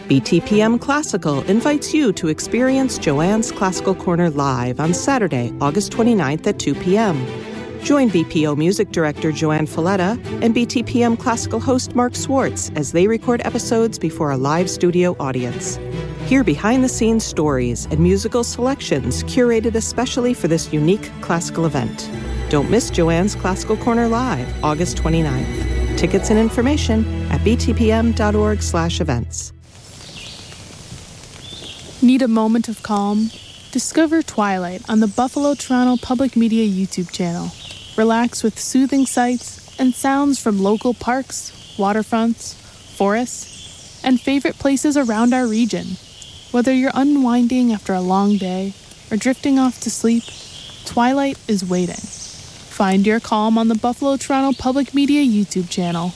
BTPM Classical invites you to experience Joanne's Classical Corner live on Saturday, August 29th at 2 p.m. Join BPO Music Director Joanne Folletta and BTPM Classical host Mark Swartz as they record episodes before a live studio audience. Hear behind-the-scenes stories and musical selections curated especially for this unique classical event. Don't miss Joanne's Classical Corner live, August 29th. Tickets and information at btpm.org/events. Need a moment of calm? Discover Twilight on the Buffalo Toronto Public Media YouTube channel. Relax with soothing sights and sounds from local parks, waterfronts, forests, and favorite places around our region. Whether you're unwinding after a long day or drifting off to sleep, Twilight is waiting. Find your calm on the Buffalo Toronto Public Media YouTube channel.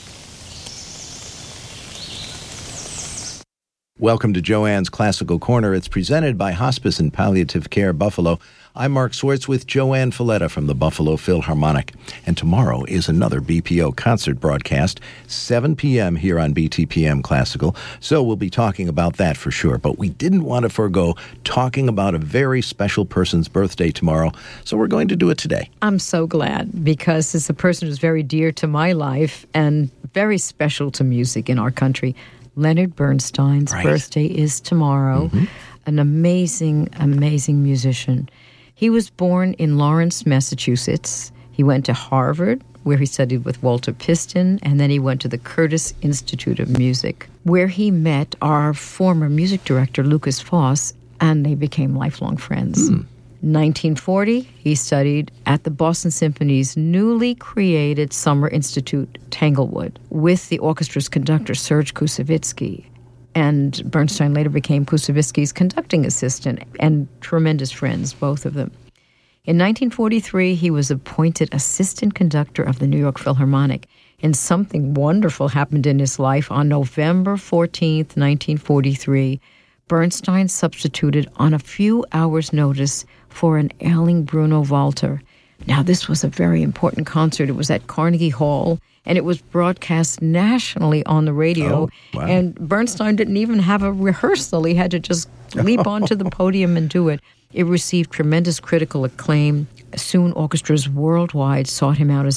Welcome to Joanne's Classical Corner. It's presented by Hospice and Palliative Care Buffalo. I'm Mark Swartz with Joanne Folletta from the Buffalo Philharmonic. And tomorrow is another BPO concert broadcast, 7 p.m. here on BTPM Classical. So we'll be talking about that for sure. But we didn't want to forego talking about a very special person's birthday tomorrow. So we're going to do it today. I'm so glad because it's a person who's very dear to my life and very special to music in our country. Leonard Bernstein's birthday is tomorrow. Mm-hmm. An amazing, amazing musician. He was born in Lawrence, Massachusetts. He went to Harvard, where he studied with Walter Piston, and then he went to the Curtis Institute of Music, where he met our former music director, Lucas Foss, and they became lifelong friends. In 1940, he studied at the Boston Symphony's newly created Summer Institute, Tanglewood, with the orchestra's conductor, Serge Koussevitzky. And Bernstein later became Koussevitzky's conducting assistant and tremendous friends, both of them. In 1943, he was appointed assistant conductor of the New York Philharmonic. And something wonderful happened in his life. On November 14th, 1943, Bernstein substituted on a few hours' notice for an ailing Bruno Walter. Now, this was a very important concert. It was at Carnegie Hall, and it was broadcast nationally on the radio. Oh, wow. And Bernstein didn't even have a rehearsal. He had to just leap onto the podium and do it. It received tremendous critical acclaim. Soon, orchestras worldwide sought him out as